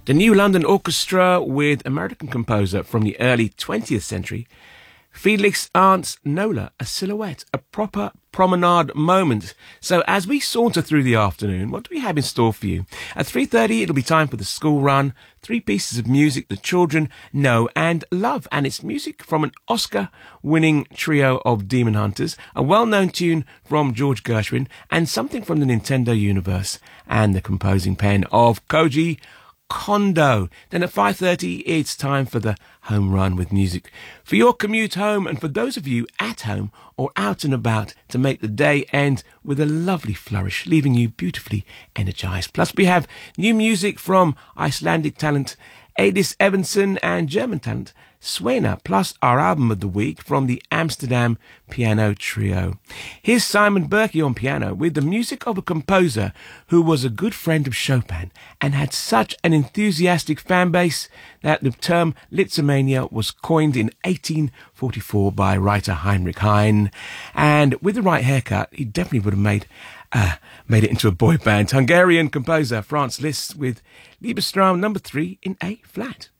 The New London Orchestra with American composer from the early 20th century, Felix Arndt's Nola, a silhouette, a proper promenade moment. So as we saunter through the afternoon, what do we have in store for you? At 3:30, it'll be time for the school run. 3 pieces of music the children know and love. And it's music from an Oscar-winning trio of Demon Hunters, a well-known tune from George Gershwin, and something from the Nintendo universe, and the composing pen of Koji Kondo. Then at 5:30, it's time for the home run with music for your commute home, and for those of you at home or out and about to make the day end with a lovely flourish, leaving you beautifully energized. Plus, we have new music from Icelandic talent Eidis Evansson and German talent Svena, plus our album of the week from the Amsterdam Piano Trio. Here's Simon Berkey on piano with the music of a composer who was a good friend of Chopin and had such an enthusiastic fan base that the term Lisztomania was coined in 1844 by writer Heinrich Heine. And with the right haircut, he definitely would have made it into a boy band. Hungarian composer Franz Liszt with Liebestraum number 3 in A flat.